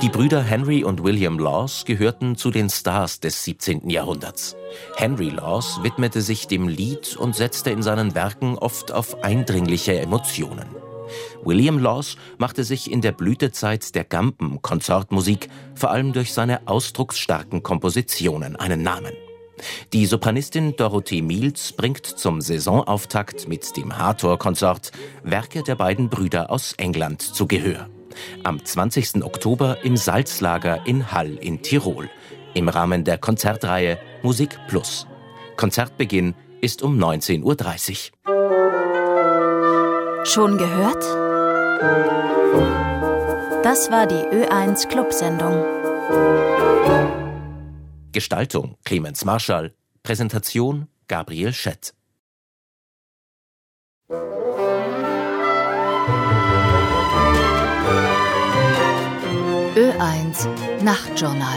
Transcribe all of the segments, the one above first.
Die Brüder Henry und William Laws gehörten zu den Stars des 17. Jahrhunderts. Henry Laws widmete sich dem Lied und setzte in seinen Werken oft auf eindringliche Emotionen. William Laws machte sich in der Blütezeit der Gampen-Konzertmusik vor allem durch seine ausdrucksstarken Kompositionen einen Namen. Die Sopranistin Dorothee Miels bringt zum Saisonauftakt mit dem Hathor-Konsort Werke der beiden Brüder aus England zu Gehör. Am 20. Oktober im Salzlager in Hall in Tirol, im Rahmen der Konzertreihe Musik Plus. Konzertbeginn ist um 19:30 Uhr. Schon gehört? Das war die Ö1 Clubsendung. Gestaltung Clemens Marschall, Präsentation Gabriel Schett. Ö1 Nachtjournal.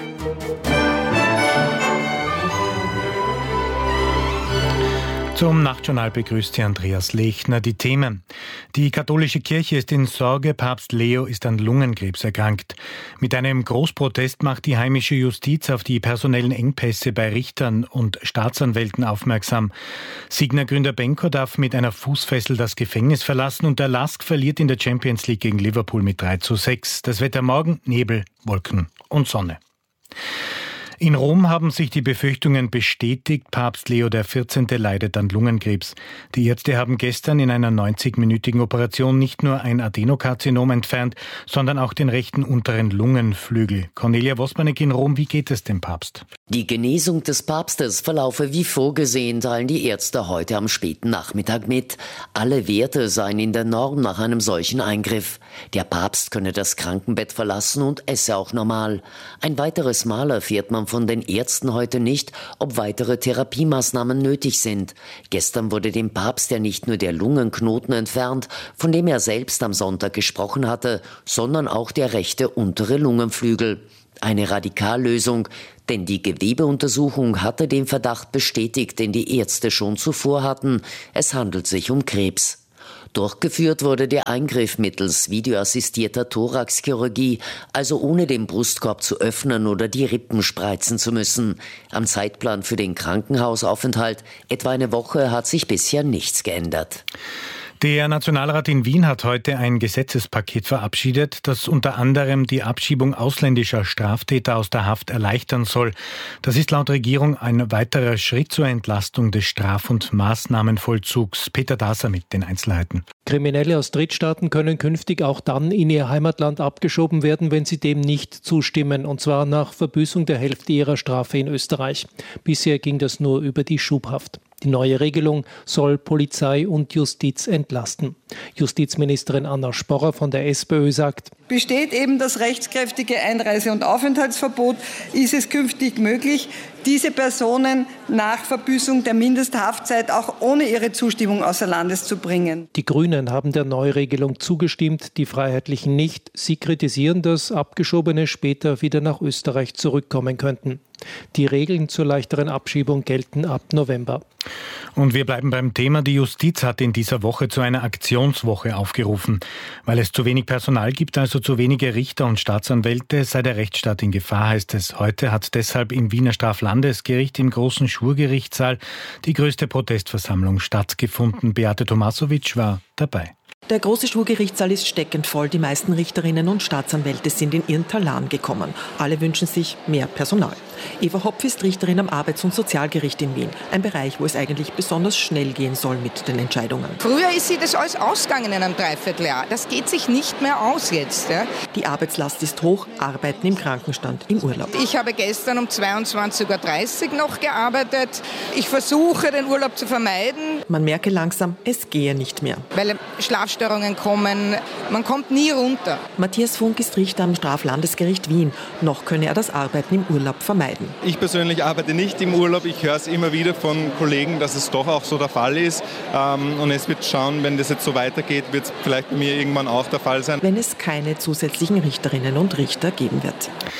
Zum Nachtjournal begrüßt hier Andreas Lechner. Die Themen. Die katholische Kirche ist in Sorge, Papst Leo ist an Lungenkrebs erkrankt. Mit einem Großprotest macht die heimische Justiz auf die personellen Engpässe bei Richtern und Staatsanwälten aufmerksam. Signa-Gründer Benko darf mit einer Fußfessel das Gefängnis verlassen und der LASK verliert in der Champions League gegen Liverpool mit 3:6. Das Wetter morgen: Nebel, Wolken und Sonne. In Rom haben sich die Befürchtungen bestätigt. Papst Leo XIV. Leidet an Lungenkrebs. Die Ärzte haben gestern in einer 90-minütigen Operation nicht nur ein Adenokarzinom entfernt, sondern auch den rechten unteren Lungenflügel. Cornelia Wosmanek in Rom, wie geht es dem Papst? Die Genesung des Papstes verlaufe wie vorgesehen, teilen die Ärzte heute am späten Nachmittag mit. Alle Werte seien in der Norm nach einem solchen Eingriff. Der Papst könne das Krankenbett verlassen und esse auch normal. Ein weiteres Mal erfährt man von den Ärzten heute nicht, ob weitere Therapiemaßnahmen nötig sind. Gestern wurde dem Papst ja nicht nur der Lungenknoten entfernt, von dem er selbst am Sonntag gesprochen hatte, sondern auch der rechte untere Lungenflügel. Eine Radikallösung, denn die Gewebeuntersuchung hatte den Verdacht bestätigt, den die Ärzte schon zuvor hatten. Es handelt sich um Krebs. Durchgeführt wurde der Eingriff mittels videoassistierter Thoraxchirurgie, also ohne den Brustkorb zu öffnen oder die Rippen spreizen zu müssen. Am Zeitplan für den Krankenhausaufenthalt, etwa eine Woche, hat sich bisher nichts geändert. Der Nationalrat in Wien hat heute ein Gesetzespaket verabschiedet, das unter anderem die Abschiebung ausländischer Straftäter aus der Haft erleichtern soll. Das ist laut Regierung ein weiterer Schritt zur Entlastung des Straf- und Maßnahmenvollzugs. Peter Daser mit den Einzelheiten. Kriminelle aus Drittstaaten können künftig auch dann in ihr Heimatland abgeschoben werden, wenn sie dem nicht zustimmen, und zwar nach Verbüßung der Hälfte ihrer Strafe in Österreich. Bisher ging das nur über die Schubhaft. Die neue Regelung soll Polizei und Justiz entlasten. Justizministerin Anna Sporrer von der SPÖ sagt: Besteht eben das rechtskräftige Einreise- und Aufenthaltsverbot, ist es künftig möglich, diese Personen nach Verbüßung der Mindesthaftzeit auch ohne ihre Zustimmung außer Landes zu bringen. Die Grünen haben der Neuregelung zugestimmt, die Freiheitlichen nicht. Sie kritisieren, dass Abgeschobene später wieder nach Österreich zurückkommen könnten. Die Regeln zur leichteren Abschiebung gelten ab November. Und wir bleiben beim Thema. Die Justiz hat in dieser Woche zu einer Aktionswoche aufgerufen. Weil es zu wenig Personal gibt, also zu wenige Richter und Staatsanwälte, sei der Rechtsstaat in Gefahr, heißt es. Heute hat deshalb im Wiener Straflandesgericht im großen Schwurgerichtssaal die größte Protestversammlung stattgefunden. Beate Tomasowitsch war dabei. Der große Schwurgerichtssaal ist steckend voll. Die meisten Richterinnen und Staatsanwälte sind in ihren Talan gekommen. Alle wünschen sich mehr Personal. Eva Hopf ist Richterin am Arbeits- und Sozialgericht in Wien. Ein Bereich, wo es eigentlich besonders schnell gehen soll mit den Entscheidungen. Früher ist sie das alles ausgegangen in einem Dreivierteljahr. Das geht sich nicht mehr aus jetzt. Ja. Die Arbeitslast ist hoch, Arbeiten im Krankenstand, im Urlaub. Ich habe gestern um 22:30 Uhr noch gearbeitet. Ich versuche, den Urlaub zu vermeiden. Man merke langsam, es gehe nicht mehr. Weil Schlafstörungen kommen, man kommt nie runter. Matthias Funk ist Richter am Straflandesgericht Wien. Noch könne er das Arbeiten im Urlaub vermeiden. Ich persönlich arbeite nicht im Urlaub. Ich höre es immer wieder von Kollegen, dass es doch auch so der Fall ist. Und es wird schauen, wenn das jetzt so weitergeht, wird es vielleicht bei mir irgendwann auch der Fall sein. Wenn es keine zusätzlichen Richterinnen und Richter geben wird.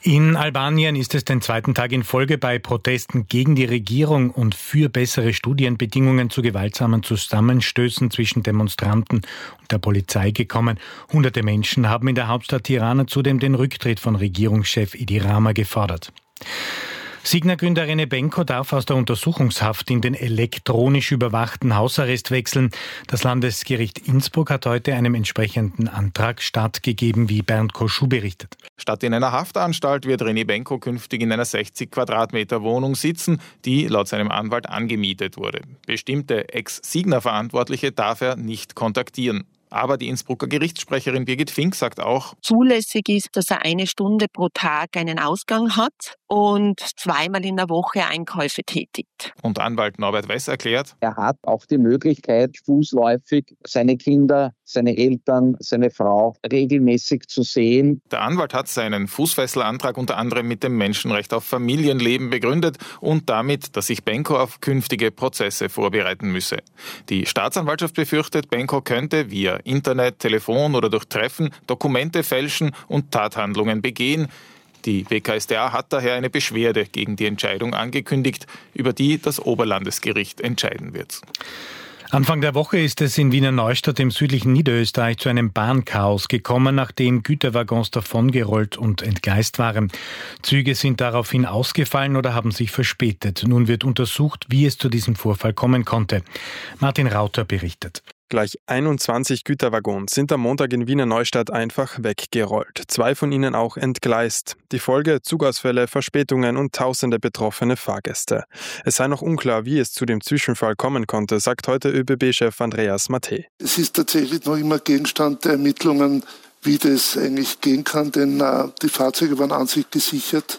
In Albanien ist es den zweiten Tag in Folge bei Protesten gegen die Regierung und für bessere Studienbedingungen zu gewaltsamen Zusammenstößen zwischen Demonstranten und der Polizei gekommen. Hunderte Menschen haben in der Hauptstadt Tirana zudem den Rücktritt von Regierungschef Edi Rama gefordert. Signa-Gründer René Benko darf aus der Untersuchungshaft in den elektronisch überwachten Hausarrest wechseln. Das Landesgericht Innsbruck hat heute einem entsprechenden Antrag stattgegeben, wie Bernd Koschuh berichtet. Statt in einer Haftanstalt wird René Benko künftig in einer 60 Quadratmeter Wohnung sitzen, die laut seinem Anwalt angemietet wurde. Bestimmte Ex-Signa-Verantwortliche darf er nicht kontaktieren. Aber die Innsbrucker Gerichtssprecherin Birgit Fink sagt auch, zulässig ist, dass er 1 Stunde pro Tag einen Ausgang hat und 2-mal in der Woche Einkäufe tätigt. Und Anwalt Norbert Wess erklärt, er hat auch die Möglichkeit, fußläufig seine Kinder, seine Eltern, seine Frau regelmäßig zu sehen. Der Anwalt hat seinen Fußfesselantrag unter anderem mit dem Menschenrecht auf Familienleben begründet und damit, dass sich Benko auf künftige Prozesse vorbereiten müsse. Die Staatsanwaltschaft befürchtet, Benko könnte via Internet, Telefon oder durch Treffen Dokumente fälschen und Tathandlungen begehen. Die WKStA hat daher eine Beschwerde gegen die Entscheidung angekündigt, über die das Oberlandesgericht entscheiden wird. Anfang der Woche ist es in Wiener Neustadt im südlichen Niederösterreich zu einem Bahnchaos gekommen, nachdem Güterwaggons davongerollt und entgleist waren. Züge sind daraufhin ausgefallen oder haben sich verspätet. Nun wird untersucht, wie es zu diesem Vorfall kommen konnte. Martin Rauter berichtet. Gleich 21 Güterwaggons sind am Montag in Wiener Neustadt einfach weggerollt. 2 von ihnen auch entgleist. Die Folge: Zugausfälle, Verspätungen und tausende betroffene Fahrgäste. Es sei noch unklar, wie es zu dem Zwischenfall kommen konnte, sagt heute ÖBB-Chef Andreas Mattei. Es ist tatsächlich noch immer Gegenstand der Ermittlungen, wie das eigentlich gehen kann, denn die Fahrzeuge waren an sich gesichert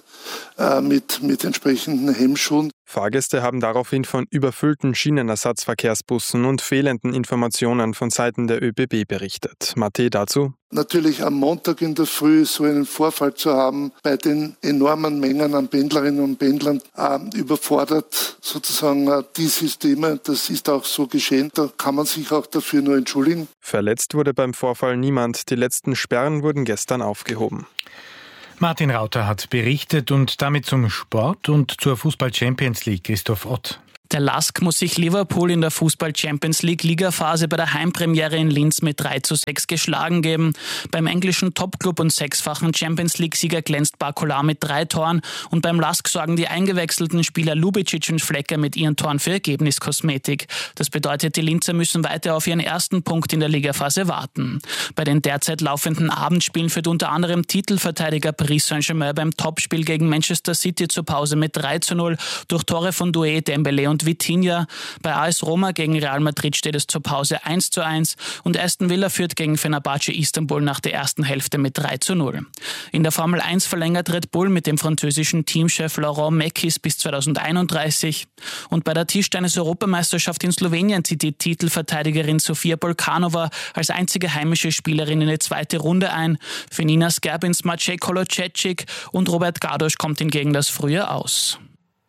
mit entsprechenden Hemmschuhen. Fahrgäste haben daraufhin von überfüllten Schienenersatzverkehrsbussen und fehlenden Informationen von Seiten der ÖBB berichtet. Mattei dazu: Natürlich am Montag in der Früh so einen Vorfall zu haben, bei den enormen Mengen an Pendlerinnen und Pendlern, überfordert sozusagen die Systeme. Das ist auch so geschehen. Da kann man sich auch dafür nur entschuldigen. Verletzt wurde beim Vorfall niemand. Die letzten Sperren wurden gestern aufgehoben. Martin Rauter hat berichtet und damit zum Sport und zur Fußball-Champions League. Christoph Ott. Der LASK muss sich Liverpool in der Fußball-Champions-League-Ligaphase bei der Heimpremiere in Linz mit 3:6 geschlagen geben. Beim englischen Topclub und 6-fachen Champions-League-Sieger glänzt Barcola mit 3 Toren und beim LASK sorgen die eingewechselten Spieler Lubicic und Flecker mit ihren Toren für Ergebniskosmetik. Das bedeutet, die Linzer müssen weiter auf ihren ersten Punkt in der Ligaphase warten. Bei den derzeit laufenden Abendspielen führt unter anderem Titelverteidiger Paris Saint-Germain beim Topspiel gegen Manchester City zur Pause mit 3:0 durch Tore von Doué, Dembélé und Vitinha. Bei AS Roma gegen Real Madrid steht es zur Pause 1:1 und Aston Villa führt gegen Fenerbahce Istanbul nach der ersten Hälfte mit 3:0. In der Formel 1 verlängert Red Bull mit dem französischen Teamchef Laurent Mekies bis 2031. Und bei der Tischtennis-Europameisterschaft in Slowenien zieht die Titelverteidigerin Sofia Polkanova als einzige heimische Spielerin in die zweite Runde ein. Für Nina Skarbins Maciej Kolocecic und Robert Gardosch kommt hingegen das frühe aus.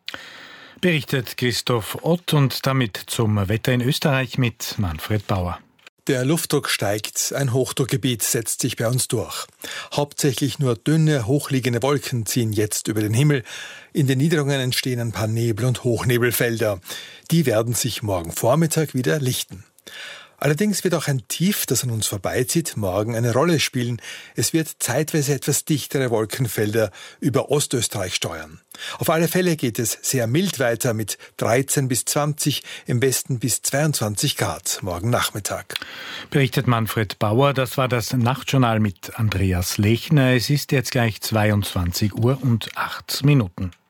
Berichtet Christoph Ott und damit zum Wetter in Österreich mit Manfred Bauer. Der Luftdruck steigt, ein Hochdruckgebiet setzt sich bei uns durch. Hauptsächlich nur dünne, hochliegende Wolken ziehen jetzt über den Himmel. In den Niederungen entstehen ein paar Nebel- und Hochnebelfelder. Die werden sich morgen Vormittag wieder lichten. Allerdings wird auch ein Tief, das an uns vorbeizieht, morgen eine Rolle spielen. Es wird zeitweise etwas dichtere Wolkenfelder über Ostösterreich steuern. Auf alle Fälle geht es sehr mild weiter mit 13 bis 20, im Westen bis 22 Grad morgen Nachmittag. Berichtet Manfred Bauer. Das war das Nachtjournal mit Andreas Lechner. Es ist jetzt gleich 22:08 Uhr.